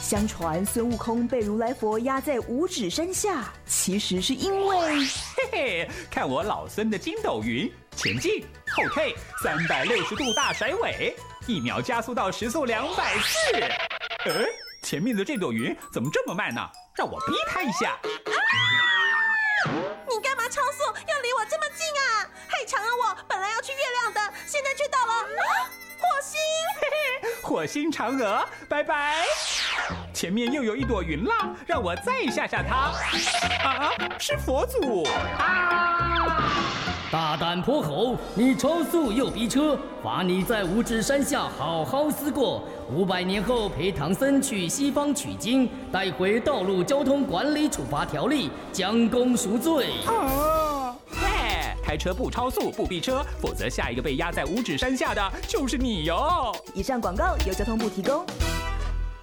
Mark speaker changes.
Speaker 1: 相传孙悟空被如来佛压在五指山下，其实是因为
Speaker 2: 嘿嘿，看我老孙的筋斗云，前进后退360度大甩尾，1秒加速到时速240。前面的这朵云怎么这么慢呢？让我逼它一下。
Speaker 3: 你干嘛超速？要离我这么近啊？害长了我本来要去月亮的，现在却到了火星。
Speaker 2: 嘿嘿，火星嫦娥，拜拜。前面又有一朵云啦，让我再吓吓它。啊，是佛祖啊！
Speaker 4: 大胆泼猴，你超速又逼车，罚你在五指山下好好思过。500年后陪唐僧去西方取经，带回道路交通管理处罚条例，将功赎罪。
Speaker 2: 喂，开车不超速不逼车，否则下一个被压在五指山下的就是你哟。
Speaker 1: 以上广告由交通部提供。